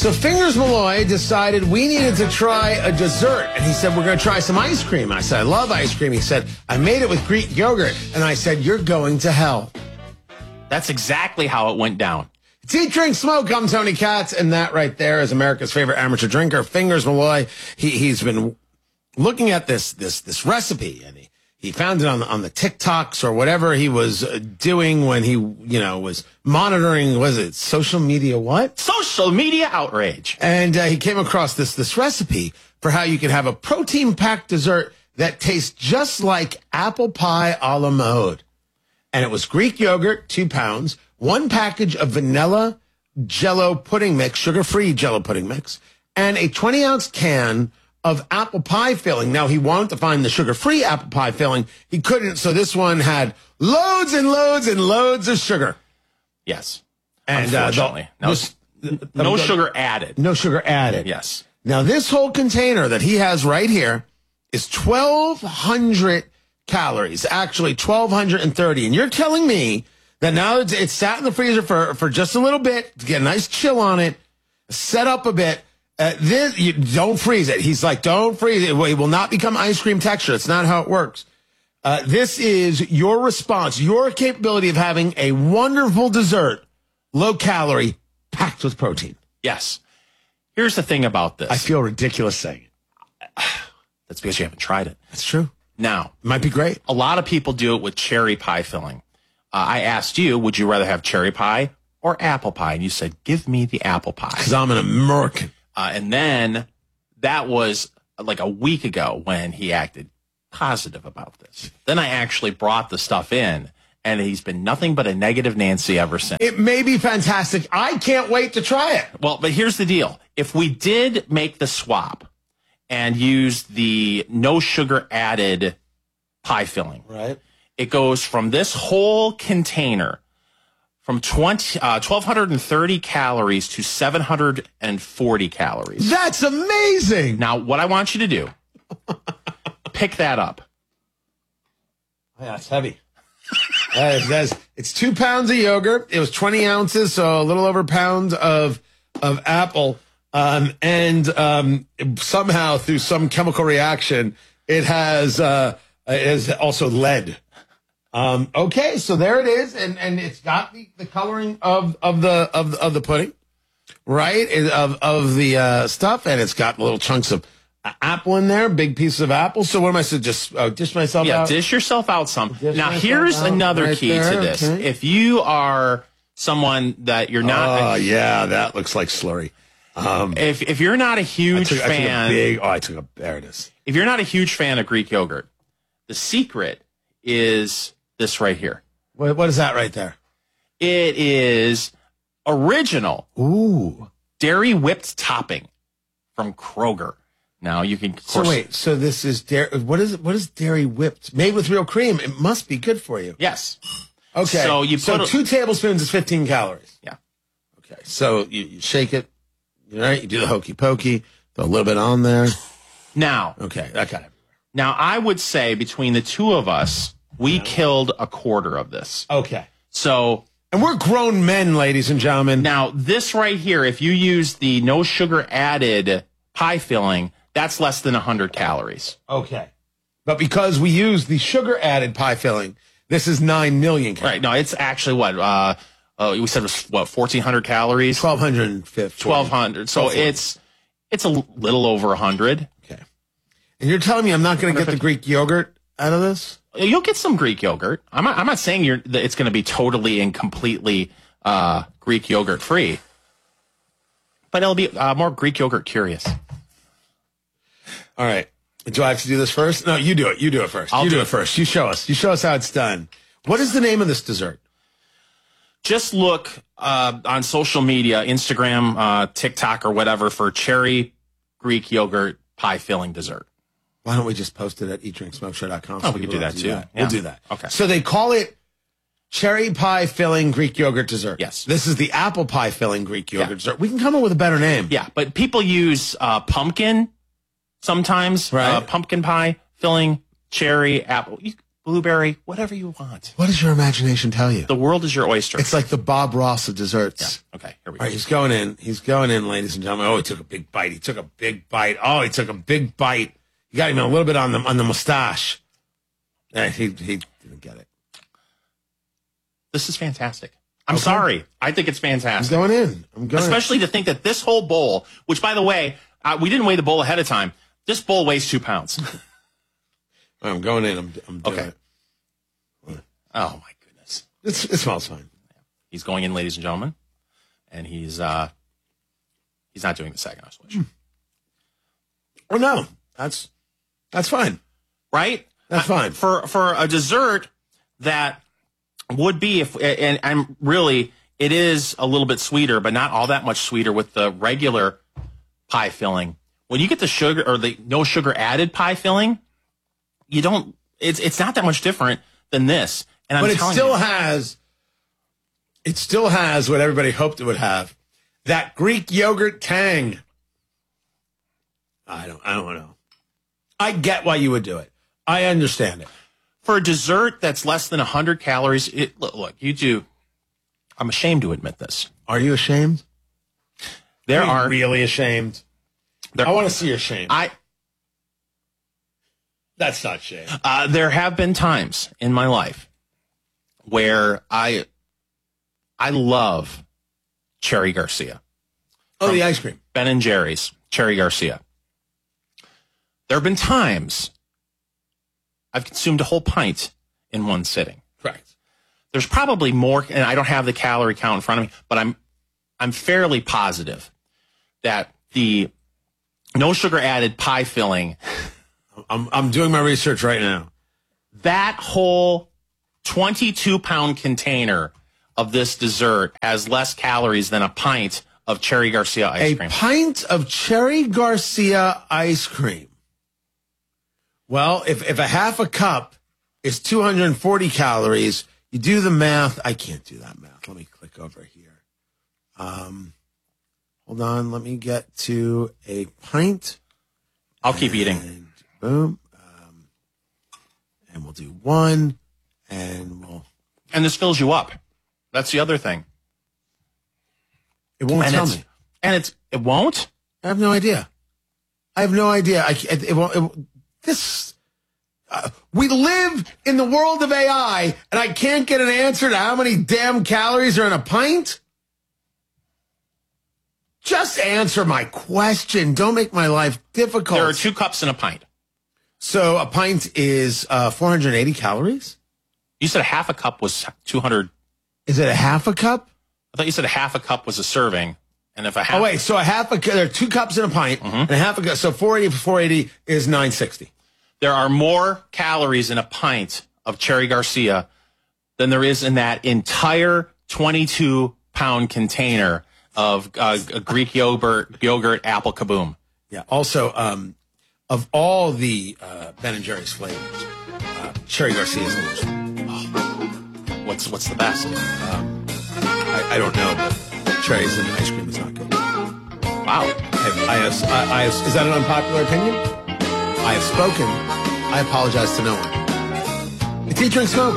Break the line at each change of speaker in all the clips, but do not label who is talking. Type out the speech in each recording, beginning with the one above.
So Fingers Malloy decided we needed to try a dessert. And he said, we're going to try some ice cream. I said, I love ice cream. He said, I made it with Greek yogurt. And I said, you're going to hell.
That's exactly how it went down.
It's Eat, Drink, Smoke. I'm Tony Katz. And that right there is America's favorite amateur drinker, Fingers Malloy. He's been looking at this recipe, and he found it on the TikToks or whatever he was doing when he, was monitoring, was it social media what?
Social media outrage.
And he came across this recipe for how you can have a protein-packed dessert that tastes just like apple pie a la mode. And it was Greek yogurt, 2 pounds, 1 package of vanilla Jell-O pudding mix, sugar-free Jell-O pudding mix, and a 20-ounce can of apple pie filling. Now, he wanted to find the sugar-free apple pie filling. He couldn't, so this one had loads and loads and loads of sugar.
Yes.
And
unfortunately. No sugar added.
No sugar added.
Yes.
Now, this whole container that he has right here is 1,200 calories. Actually, 1,230. And you're telling me that now it's sat in the freezer for just a little bit to get a nice chill on it, set up a bit. You don't freeze it. He's like, don't freeze it. It will not become ice cream texture. It's not how it works. This is your response, your capability of having a wonderful dessert, low calorie, packed with protein.
Yes. Here's the thing about this.
I feel ridiculous saying it.
That's because you haven't tried it.
That's true.
Now,
it might be great.
A lot of people do it with cherry pie filling. I asked you, would you rather have cherry pie or apple pie? And you said, give me the apple pie.
Because I'm an American.
And then that was like a week ago when he acted positive about this. Then I actually brought the stuff in, and he's been nothing but a negative Nancy ever since.
It may be fantastic. I can't wait to try it.
Well, but here's the deal. If we did make the swap and use the no sugar added pie filling,
right?
It goes from this whole container from 1,230 calories to 740 calories.
That's amazing.
Now, what I want you to do, pick that up.
Oh, yeah, it's heavy. It's 2 pounds of yogurt. It was 20 ounces, so a little over a pound of apple. And somehow, through some chemical reaction, it has also lead. Okay, so there it is, and it's got the coloring of the pudding, right? Of the stuff, and it's got little chunks of apple in there, big pieces of apple. So what am I supposed to just dish myself out?
Yeah, dish yourself out some. Now here's another
right
key
there,
to this.
okay.
If you are someone that you're not,
oh yeah, that looks like slurry.
If you're not a huge fan,
there it is.
If you're not a huge fan of Greek yogurt, the secret is this right here.
What is that right there?
It is original dairy whipped topping from Kroger. Now you can. Of course,
so this is dairy. What is it? What is dairy whipped? Made with real cream. It must be good for you.
Yes.
Okay. So 2 tablespoons is 15 calories.
Yeah.
Okay. So you shake it. Right. You do the hokey pokey. Throw a little bit on there.
Now.
Okay. That got it.
Now I would say between the two of us, we killed a quarter of this.
Okay.
So.
And we're grown men, ladies and gentlemen.
Now this right here, if you use the no sugar added pie filling, that's less than 100 calories.
Okay. But because we use the sugar-added pie filling, this is 9 million calories.
Right. No, it's actually what? We said it was, 1,400 calories?
1,250.
1,200. So it's a little over 100.
Okay. And you're telling me I'm not going to get the Greek yogurt out of this?
You'll get some Greek yogurt. I'm not saying that it's going to be totally and completely Greek yogurt free. But it'll be more Greek yogurt curious.
All right. Do I have to do this first? No, you do it. You do it first. You do it first. You show us. You show us how it's done. What is the name of this dessert?
Just look on social media, Instagram, TikTok, or whatever, for cherry Greek yogurt pie filling dessert.
Why don't we just post it at eatdrinksmokeshow.com?
Oh, we can do that too. Yeah.
We'll do that.
Okay.
So they call it cherry pie filling Greek yogurt dessert.
Yes.
This is the apple pie filling Greek yogurt dessert. We can come up with a better name.
Yeah, but people use pumpkin sometimes.
Right.
Pumpkin pie filling, cherry, apple. blueberry, whatever you want.
What does your imagination tell you?
The world is your oyster.
It's like the Bob Ross of desserts.
Yeah. Okay, here we
All
go.
right, he's going in. He's going in, ladies and gentlemen. Oh, he took a big bite. He took a big bite. Oh, he took a big bite. You got him a little bit on the mustache. He didn't get it.
This is fantastic. I'm sorry. I think it's fantastic.
I'm going in.
Especially to think that this whole bowl, which, by the way, we didn't weigh the bowl ahead of time. This bowl weighs 2 pounds.
I'm going in. I'm doing
Okay.
it.
Oh, my goodness.
It smells fine.
He's going in, ladies and gentlemen, and he's not doing the Saginaw switch.
Oh, no. That's fine.
Right?
That's fine.
For a dessert that would be, and I'm really, it is a little bit sweeter, but not all that much sweeter with the regular pie filling. When you get the sugar or the no sugar added pie filling, it's not that much different than this. And
But it still has what everybody hoped it would have. That Greek yogurt tang. I don't know. I get why you would do it. I understand it.
For a dessert that's less than 100 calories, look, you do. I'm ashamed to admit this.
Are you ashamed?
Are
you really ashamed? I want to see your shame. That's not shame.
There have been times in my life where I love Cherry Garcia.
Oh, the ice cream.
Ben and Jerry's Cherry Garcia. There have been times I've consumed a whole pint in one sitting.
Correct.
There's probably more, and I don't have the calorie count in front of me, but I'm fairly positive that the no sugar added pie filling.
I'm doing my research right now.
That whole 22-pound container of this dessert has less calories than a pint of Cherry Garcia ice cream.
A pint of Cherry Garcia ice cream. Well, if a half a cup is 240 calories, you do the math. I can't do that math. Let me click over here. Hold on. Let me get to a pint.
I'll keep eating.
And boom. And we'll do one. And
this fills you up. That's the other thing.
It won't tell me.
And it won't?
I have no idea. We live in the world of AI, and I can't get an answer to how many damn calories are in a pint? Just answer my question. Don't make my life difficult.
There are 2 cups in a pint.
So a pint is 480 calories?
You said a half a cup was 200.
Is it a half a cup?
I thought you said a half a cup was a serving. And if a half.
Oh, wait. So there are 2 cups in a pint, and a half a cup. So 480 for 480 is 960.
There are more calories in a pint of Cherry Garcia than there is in that entire 22-pound container of Greek yogurt apple kaboom.
Yeah. Also, of all the Ben and Jerry's flavors, Cherry Garcia is the worst.
Oh. What's the best?
I don't know, but cherries and ice cream is not good.
Wow.
Is that an unpopular opinion? I have spoken. I apologize to no one. It's Eat, Drink, Smoke.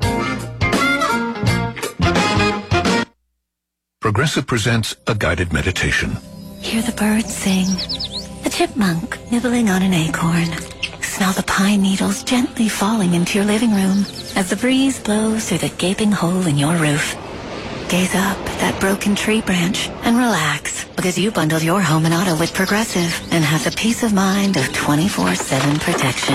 Progressive presents a guided meditation.
Hear the birds sing. A chipmunk nibbling on an acorn. Smell the pine needles gently falling into your living room as the breeze blows through the gaping hole in your roof. Gaze up at that broken tree branch and relax because you bundled your home and auto with Progressive and have the peace of mind of 24/7 protection.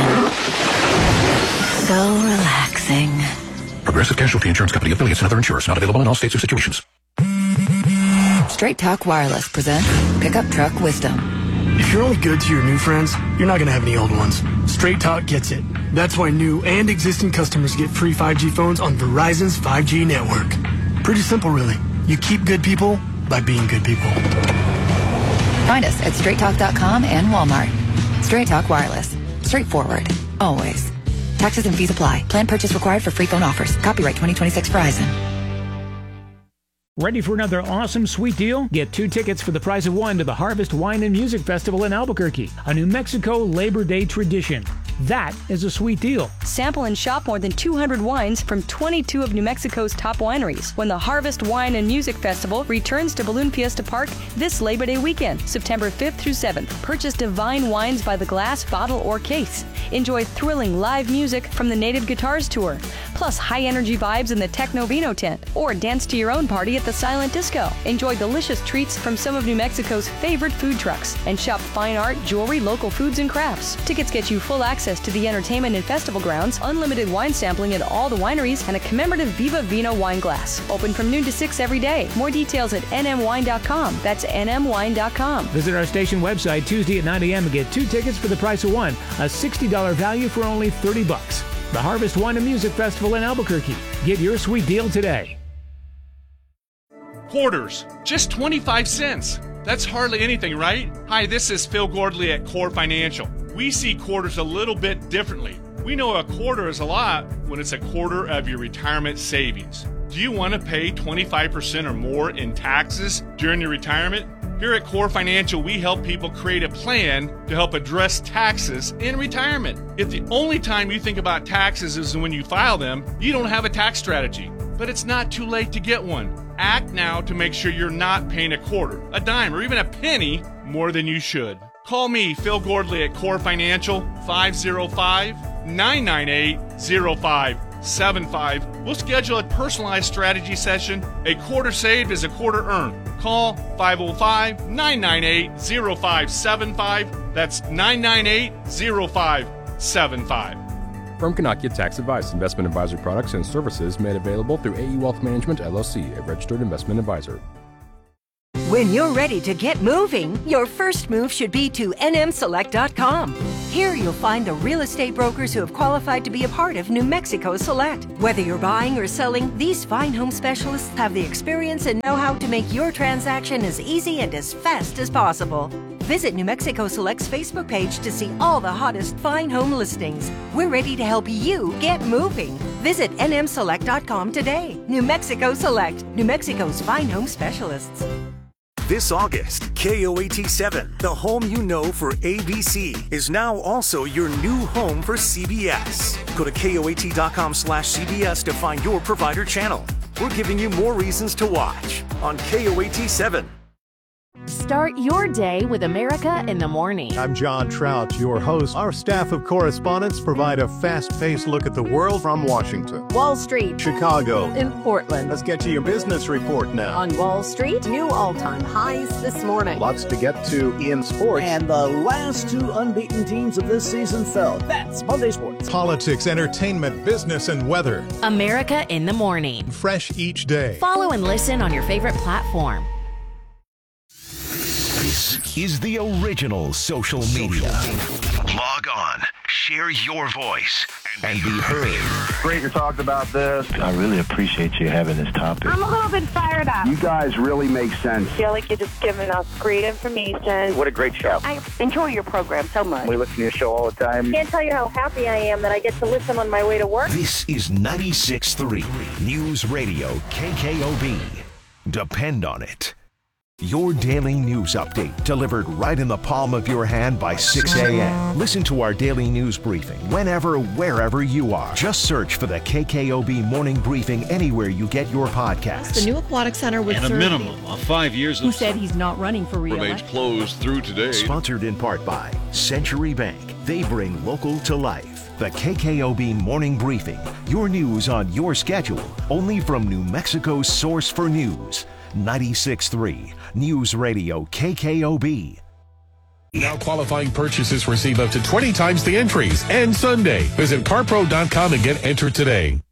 So relaxing.
Progressive Casualty Insurance Company, affiliates, and other insurers. Not available in all states or situations.
Straight Talk Wireless presents Pickup Truck Wisdom.
If you're only good to your new friends, you're not going to have any old ones. Straight Talk gets it. That's why new and existing customers get free 5G phones on Verizon's 5G network. Pretty simple, really. You keep good people by being good people.
Find us at straighttalk.com and Walmart. Straight Talk Wireless. Straightforward. Always. Taxes and fees apply. Plan purchase required for free phone offers. Copyright 2026 Verizon.
Ready for another awesome sweet deal? Get 2 tickets for the price of 1 to the Harvest Wine and Music Festival in Albuquerque, a New Mexico Labor Day tradition. That is a sweet deal.
Sample and shop more than 200 wines from 22 of New Mexico's top wineries when the Harvest Wine and Music Festival returns to Balloon Fiesta Park this Labor Day weekend, September 5th through 7th. Purchase divine wines by the glass, bottle, or case. Enjoy thrilling live music from the Native Guitars Tour, plus high-energy vibes in the Techno Vino tent, or dance to your own party at the Silent Disco. Enjoy delicious treats from some of New Mexico's favorite food trucks, and shop fine art, jewelry, local foods, and crafts. Tickets get you full access to the entertainment and festival grounds, unlimited wine sampling at all the wineries, and a commemorative Viva Vino wine glass. Open from noon to 6 every day. More details at nmwine.com. That's nmwine.com.
Visit our station website Tuesday at 9 a.m. and get 2 tickets for the price of 1, a $60 value for only $30. The Harvest Wine and Music Festival in Albuquerque. Get your sweet deal today.
Quarters, just 25 cents. That's hardly anything, right? Hi, this is Phil Gordley at Core Financial. We see quarters a little bit differently. We know a quarter is a lot when it's a quarter of your retirement savings. Do you want to pay 25% or more in taxes during your retirement? Here at Core Financial, we help people create a plan to help address taxes in retirement. If the only time you think about taxes is when you file them, you don't have a tax strategy. But it's not too late to get one. Act now to make sure you're not paying a quarter, a dime, or even a penny more than you should. Call me, Phil Gordley at Core Financial, 505-998-0575. We'll schedule a personalized strategy session. A quarter saved is a quarter earned. Call 505-998-0575. That's 998-0575.
Firm cannot get tax advice. Investment advisory products and services made available through AE Wealth Management, LLC, a registered investment advisor.
When you're ready to get moving, your first move should be to nmselect.com. Here you'll find the real estate brokers who have qualified to be a part of New Mexico Select. Whether you're buying or selling, these fine home specialists have the experience and know-how to make your transaction as easy and as fast as possible. Visit New Mexico Select's Facebook page to see all the hottest fine home listings. We're ready to help you get moving. Visit nmselect.com today. New Mexico Select, New Mexico's fine home specialists.
This August, KOAT7, the home you know for ABC, is now also your new home for CBS. Go to KOAT.com/CBS to find your provider channel. We're giving you more reasons to watch on KOAT7.
Start your day with America in the Morning.
I'm John Trout, your host. Our staff of correspondents provide a fast-paced look at the world from Washington,
Wall Street,
Chicago,
and Portland.
Let's get to your business report now.
On Wall Street, new all-time highs this morning.
Lots to get to in sports.
And the last 2 unbeaten teams of this season fell. That's Monday Sports.
Politics, entertainment, business, and weather.
America in the Morning.
Fresh each day.
Follow and listen on your favorite platform.
This is the original social media. Log on, share your voice, and be heard.
Great to talk about this. I really appreciate you having this topic.
I'm a little bit fired up.
You guys really make sense.
I feel like you're just giving us great information.
What a great show.
I enjoy your program so much.
We listen to your show all the time.
Can't tell you how happy I am that I get to listen on my way to work.
This is 96.3 News Radio KKOB. Depend on it. Your daily news update delivered right in the palm of your hand by 6 a.m. Listen to our daily news briefing whenever, wherever you are. Just search for the KKOB Morning Briefing anywhere you get your podcasts.
The new Aquatic Center with
and a minimum of 5 years
who said he's not running for re-election.
Remains closed through today.
Sponsored in part by Century Bank. They bring local to life. The KKOB Morning Briefing. Your news on your schedule. Only from New Mexico's source for news. 96.3 News Radio KKOB.
Now qualifying purchases receive up to 20 times the entries. And Sunday. Visit carpro.com and get entered today.